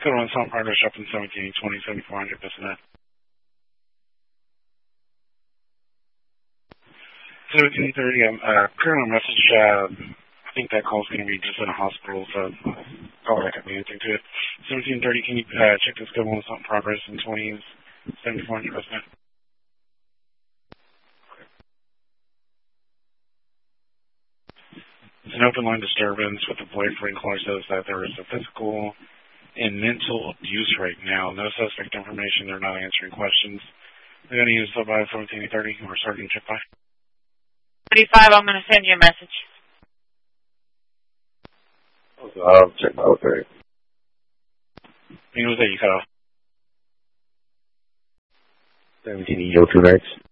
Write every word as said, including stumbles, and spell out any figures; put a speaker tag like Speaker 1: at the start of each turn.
Speaker 1: Code one Salt Progress up in seventeen twenty, seventy-four hundred, Bissonnet. seventeen thirty, I'm uh, current message, uh, I think that call's going to be just in a hospital, so call back up me anything to it. seventeen thirty, can you uh, check this Code one Salt Progress in twenty, seventy-four hundred, Bissonnet? It's an open line disturbance with the boyfriend. Caller says that there is a physical and mental abuse right now. No suspect information. They're not answering questions. They're going to use sub by seventeen thirty or Sergeant Chip by.
Speaker 2: thirty-five, I'm going to send you a message.
Speaker 3: Okay, I'll check my okay.
Speaker 1: What was that you cut off?
Speaker 3: seventeen E O two next.